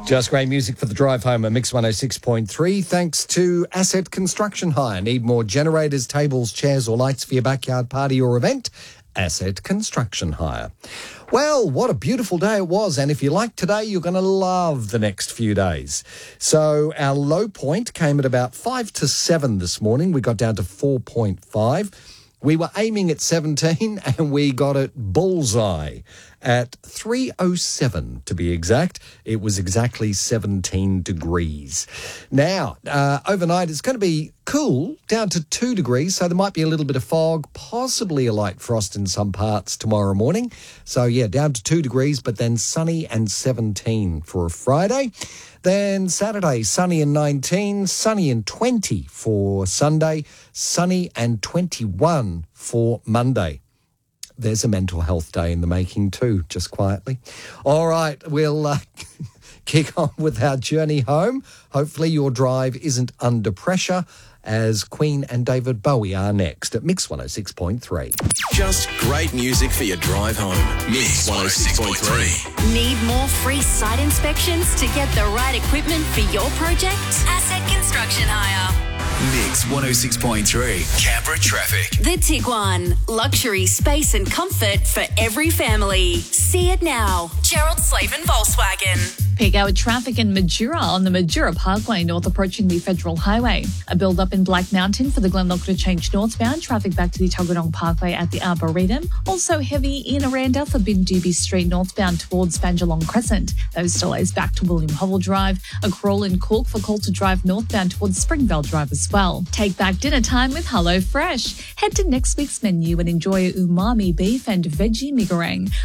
Just great music for the drive home at Mix 106.3. Thanks to Asset Construction Hire. Need more generators, tables, chairs or lights for your backyard party or event? Asset Construction Hire. Well, what a beautiful day it was. And if you like today, you're going to love the next few days. So our low point came at about 5 to 7 this morning. We got down to 4.5. We were aiming at 17 and we got it bullseye at 3:07 to be exact. It was exactly 17 degrees. Now, overnight it's going to be cool, down to 2 degrees, so there might be a little bit of fog, possibly a light frost in some parts tomorrow morning. So, yeah, down to 2 degrees, but then sunny and 17 for a Friday. Then Saturday, sunny and 19, sunny and 20 for Sunday, sunny and 21 for Monday. There's a mental health day in the making too, just quietly. All right, we'll kick on with our journey home. Hopefully your drive isn't under pressure, as Queen and David Bowie are next at Mix 106.3. Just great music for your drive home. Mix 106.3. Need more free site inspections to get the right equipment for your project? Asset Construction Hire. Mix 106.3. Canberra traffic. The Tiguan. Luxury, space and comfort for every family. See it now. Gerald Slavin Volkswagen. Peak hour traffic in Majura on the Majura Parkway north approaching the Federal Highway. A build-up in Black Mountain for the Glenlock to change northbound. Traffic back to the Tuggeranong Parkway at the Arboretum. Also heavy in Aranda for Bindubi Street northbound towards Banjalong Crescent. Those delays back to William Hovell Drive. A crawl in Cork for Coulter Drive northbound towards Springvale Drive as well. Take back dinner time with Hello Fresh. Head to next week's menu and enjoy umami beef and veggie mi goreng.